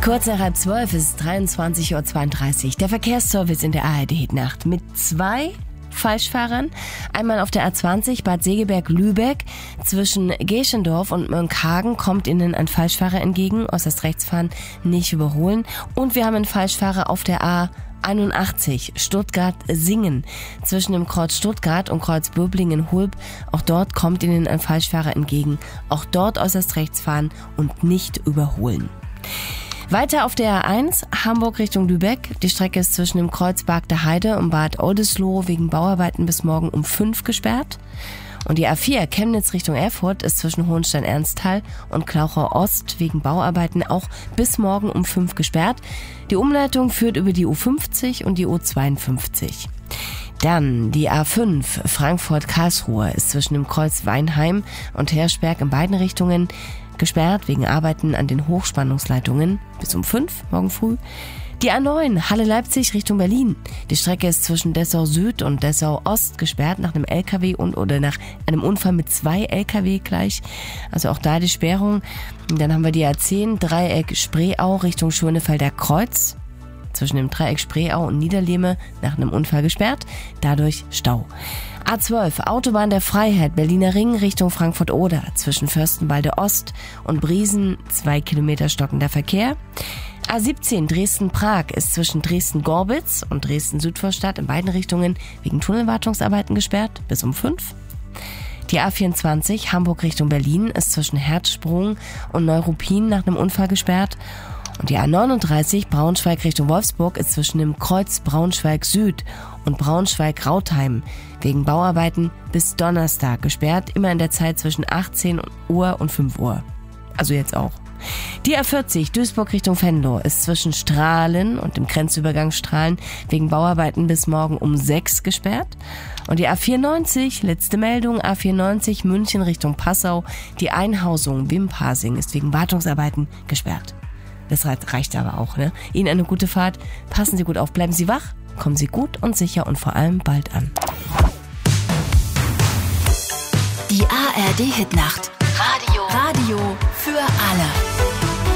Kurz nach 11:30 ist es 23:32 Uhr. Der Verkehrsservice in der ARD-Nacht mit 2 Falschfahrern. Einmal auf der A20 Bad Segeberg-Lübeck. Zwischen Geschendorf und Mönckehagen kommt Ihnen ein Falschfahrer entgegen. Äußerst rechts fahren, nicht überholen. Und wir haben einen Falschfahrer auf der A81 Stuttgart-Singen. Zwischen dem Kreuz Stuttgart und Kreuz Böblingen-Hulb. Auch dort kommt Ihnen ein Falschfahrer entgegen. Auch dort äußerst rechts fahren und nicht überholen. Weiter auf der A1 Hamburg Richtung Lübeck. Die Strecke ist zwischen dem Kreuz Barg der Heide und Bad Oldesloe wegen Bauarbeiten bis morgen um 5 gesperrt. Und die A4 Chemnitz Richtung Erfurt ist zwischen Hohenstein-Ernsthal und Klauchau Ost wegen Bauarbeiten auch bis morgen um 5 gesperrt. Die Umleitung führt über die U50 und die U52. Dann die A5 Frankfurt-Karlsruhe ist zwischen dem Kreuz Weinheim und Hirschberg in beiden Richtungen gesperrt wegen Arbeiten an den Hochspannungsleitungen bis um 5 morgen früh. Die A9 Halle-Leipzig Richtung Berlin. Die Strecke ist zwischen Dessau Süd und Dessau Ost gesperrt nach einem LKW oder nach einem Unfall mit 2 LKW gleich. Also auch da die Sperrung. Und dann haben wir die A10 Dreieck Spreeau Richtung Schönefelder Kreuz. Zwischen dem Dreieck Spreeau und Niederlehme nach einem Unfall gesperrt. Dadurch Stau. A12 Autobahn der Freiheit Berliner Ring Richtung Frankfurt-Oder. Zwischen Fürstenwalde Ost und Briesen 2 Kilometer stockender Verkehr. A17 Dresden-Prag ist zwischen Dresden-Gorbitz und Dresden-Südvorstadt in beiden Richtungen wegen Tunnelwartungsarbeiten gesperrt bis um 5. Die A24 Hamburg Richtung Berlin ist zwischen Herzsprung und Neuruppin nach einem Unfall gesperrt. Und die A39 Braunschweig Richtung Wolfsburg ist zwischen dem Kreuz Braunschweig Süd und Braunschweig-Rautheim wegen Bauarbeiten bis Donnerstag gesperrt, immer in der Zeit zwischen 18 Uhr und 5 Uhr. Also jetzt auch. Die A40 Duisburg Richtung Venlo ist zwischen Strahlen und dem Grenzübergang Strahlen wegen Bauarbeiten bis morgen um 6 gesperrt. Und die A94, letzte Meldung, A94 München Richtung Passau, die Einhausung Wimpasing ist wegen Wartungsarbeiten gesperrt. Das reicht aber auch, ne? Ihnen eine gute Fahrt, passen Sie gut auf, bleiben Sie wach, kommen Sie gut und sicher und vor allem bald an. Die ARD-Hitnacht. Radio für alle.